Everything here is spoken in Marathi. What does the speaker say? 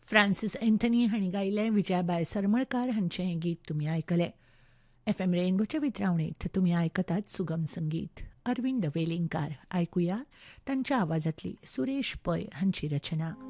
फ्रांसीस एंथनी हांणी गायिल्लें विजयाबाई सरमळकार हांचें गीत तुमी आयकलें. FM रेनबोच्या वितरावणेंत तुमी आयकतात सुगम संगीत. अरविंद वेलिंगकार. आयकुया तांच्या आवाजांतली सुरेश पै हांची रचना.